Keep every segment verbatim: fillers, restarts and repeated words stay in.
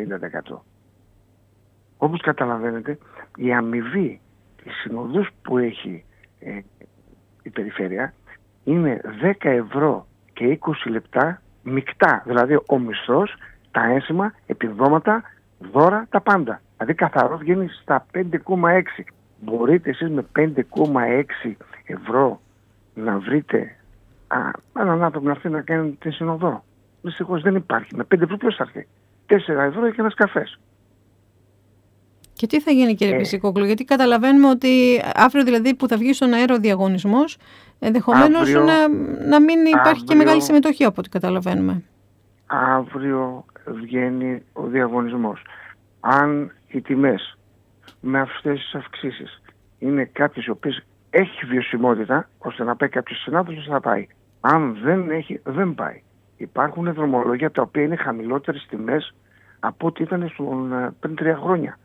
πενήντα τοις εκατό. Όπως καταλαβαίνετε, η αμοιβή της συνοδούς που έχει ε, η περιφέρεια είναι δέκα ευρώ και είκοσι λεπτά μεικτά. Δηλαδή ο μισθός, τα ένσημα, επιδόματα, δώρα, τα πάντα. Δηλαδή καθαρό βγαίνει στα πέντε κόμμα έξι. Μπορείτε εσείς με πέντε κόμμα έξι ευρώ να βρείτε α, έναν άνθρωπο να έρθει να κάνει την συνοδό? Δυστυχώς δεν υπάρχει. Με πέντε ευρώ ποιος θα έρθει? τέσσερα ευρώ και ένας καφές. Και τι θα γίνει, κύριε ε, Πεζικόγλου? Γιατί καταλαβαίνουμε ότι αύριο δηλαδή που θα βγει στον αέρα ο διαγωνισμός, ενδεχομένως αύριο, να, να μην υπάρχει αύριο, και μεγάλη συμμετοχή από ό,τι καταλαβαίνουμε. Αύριο βγαίνει ο διαγωνισμός. Αν οι τιμές με αυτές τις αυξήσεις είναι κάποιες οι οποίες έχει βιωσιμότητα, ώστε να πάει κάποιος συνάδελφος, θα πάει. Αν δεν έχει, δεν πάει. Υπάρχουν δρομολόγια τα οποία είναι χαμηλότερες τιμές από ό,τι ήταν στον, πριν τρία χρόνια.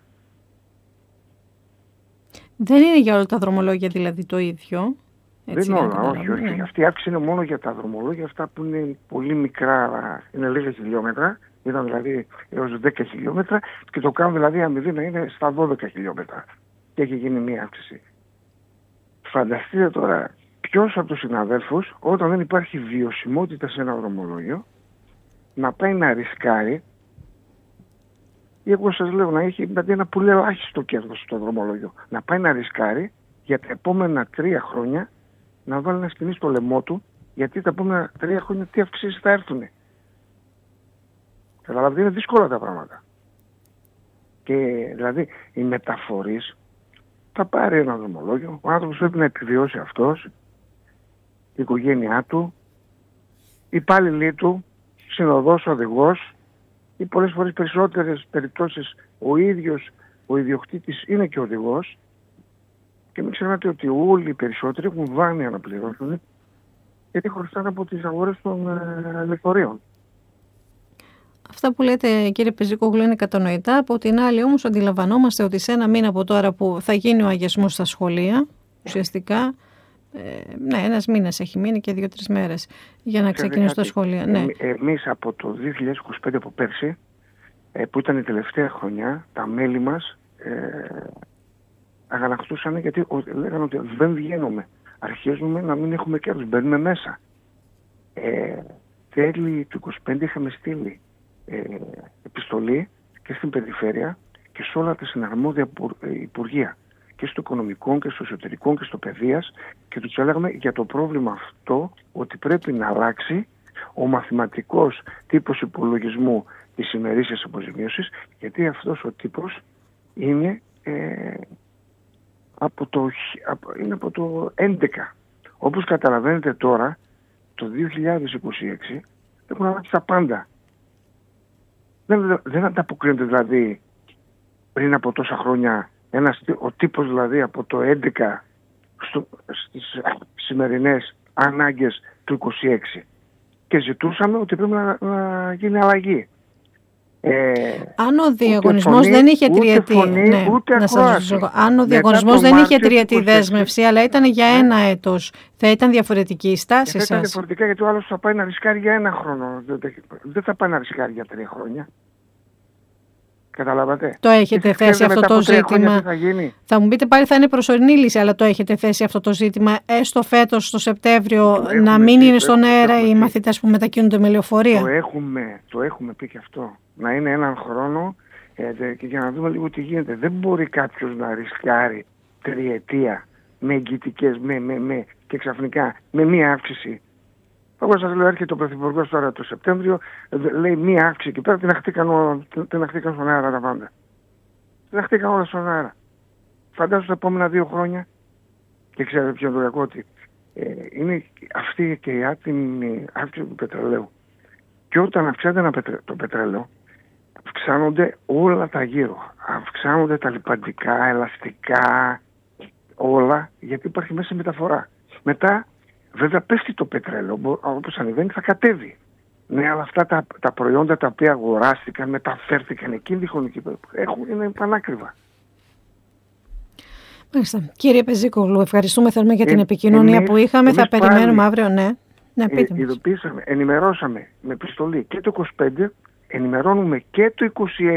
Δεν είναι για όλα τα δρομολόγια δηλαδή το ίδιο? Έτσι, δεν είναι όλα, όχι, όχι. Ναι. Αυτή η αύξηση είναι μόνο για τα δρομολόγια, αυτά που είναι πολύ μικρά, είναι λίγα χιλιόμετρα, ήταν δηλαδή έως δέκα χιλιόμετρα και το κάνουν δηλαδή αμοιβή να είναι στα δώδεκα χιλιόμετρα. Και έχει γίνει μία αύξηση. Φανταστείτε τώρα ποιος από τους συναδέλφους, όταν δεν υπάρχει βιωσιμότητα σε ένα δρομολόγιο, να πάει να ρισκάρει, ή εγώ σας λέω να έχει δηλαδή ένα πολύ ελάχιστο κέρδος στο δρομολόγιο, να πάει να ρισκάρει για τα επόμενα τρία χρόνια να βάλει ένα σκηνή στο λαιμό του, γιατί τα επόμενα τρία χρόνια τι αυξήσεις θα έρθουν. Καταλαβαίνετε, είναι δύσκολα τα πράγματα. Και δηλαδή οι μεταφορείς θα πάρει ένα δρομολόγιο, ο άνθρωπος πρέπει να επιβιώσει αυτός, η οικογένειά του, οι υπάλληλοι του, συνοδός, οδηγός, ή πολλές φορές περισσότερες περιπτώσεις ο ίδιος ο ιδιοκτήτης είναι και οδηγός. Και μην ξεχνάτε ότι όλοι οι περισσότεροι έχουν δάνεια να πληρώσουν, γιατί χρωστάνε από τις αγορές των ε, λεωφορείων. Αυτά που λέτε, κύριε Πεζικόγλου, είναι κατανοητά. Από την άλλη όμως αντιλαμβανόμαστε ότι σε ένα μήνα από τώρα που θα γίνει ο αγιασμός στα σχολεία, ουσιαστικά, ε, ναι, ένας μήνας έχει μείνει και δύο-τρεις μέρες για να ξεκινήσουν τα σχολεία. Ναι. Ε, εμείς από το δύο χιλιάδες είκοσι πέντε, από πέρσι, ε, που ήταν η τελευταία χρονιά, τα μέλη μας ε, αγανακτούσαν γιατί ο, λέγανε ότι δεν βγαίνουμε. Αρχίζουμε να μην έχουμε κέρδος, μπαίνουμε μέσα. Ε, τέλη του είκοσι πέντε είχαμε στείλει ε, επιστολή και στην περιφέρεια και σε όλα τα συναρμόδια υπουργεία, και στο οικονομικό και στο εσωτερικό και στο παιδείας, και τους έλεγαμε για το πρόβλημα αυτό, ότι πρέπει να αλλάξει ο μαθηματικός τύπος υπολογισμού της ημερήσιας αποζημίωσης, γιατί αυτός ο τύπος είναι, ε, από το, από, είναι από το έντεκα. Όπως καταλαβαίνετε τώρα, το δύο χιλιάδες είκοσι έξι έχουν αλλάξει τα πάντα. Δεν, δεν ανταποκρίνεται δηλαδή πριν από τόσα χρόνια ένας, ο τύπος δηλαδή από το έντεκα στο, στις σημερινές ανάγκες του είκοσι έξι. Και ζητούσαμε ότι πρέπει να, να γίνει αλλαγή. Ε, αν ο διαγωνισμός δεν είχε τριετή, φωνή, ναι, να σας ρωτήσω, αν ο διαγωνισμός δεν είχε τριετή δέσμευση, αλλά ήταν για ένα ναι. έτος, θα ήταν διαφορετική η στάση σας? Θα ήταν διαφορετικά, γιατί ο άλλος θα πάει να ρισκάρει για ένα χρόνο. Δεν θα πάει να ρισκάρει για τρία χρόνια. Καταλάβατε. Το έχετε θέσει αυτό το ζήτημα? Θα, θα μου πείτε πάλι θα είναι προσωρινή λύση, αλλά το έχετε θέσει αυτό το ζήτημα έστω φέτος το Σεπτέμβριο έχουμε να μην πει, είναι στον αέρα οι μαθητές που μετακινούνται με λεωφορεία? Το έχουμε, το έχουμε πει και αυτό. Να είναι έναν χρόνο ε, και για να δούμε λίγο τι γίνεται. Δεν μπορεί κάποιος να ρισκάρει τριετία με εγγυητικές με, με, με, και ξαφνικά με μία αύξηση. Εγώ σας λέω, έρχεται ο Πρωθυπουργός τώρα το Σεπτέμβριο, λέει μία αύξηση και πέρα την αχτήκαν, την αχτήκαν στον αέρα τα πάντα. Την αχτήκαν όλα στον αέρα. Φαντάζομαι τα επόμενα δύο χρόνια, και ξέρετε ποιο είναι το κακό, ότι ε, είναι αυτή και η άτιμη αύξηση του πετρελαίου. Και όταν αυξάνεται το πετρέλαιο, αυξάνονται όλα τα γύρω. Αυξάνονται τα λιπαντικά, ελαστικά, όλα, γιατί υπάρχει μέσα μεταφορά. Μετά, βέβαια πέφτει το πετρέλαιο, όπως ανεβαίνει θα κατέβει. Ναι, αλλά αυτά τα, τα προϊόντα τα οποία αγοράστηκαν, μεταφέρθηκαν εκείνη τη χρονική έχουν, είναι πανάκριβα. Μάλιστα. Κύριε Πεζικόγλου, ευχαριστούμε θερμά για την ε, επικοινωνία εμείς, που είχαμε. Θα περιμένουμε πάλι, αύριο, ναι. Ναι, πείτε ε, ειδοποίησαμε, ενημερώσαμε με επιστολή και το είκοσι πέντε, ενημερώνουμε και το είκοσι έξι.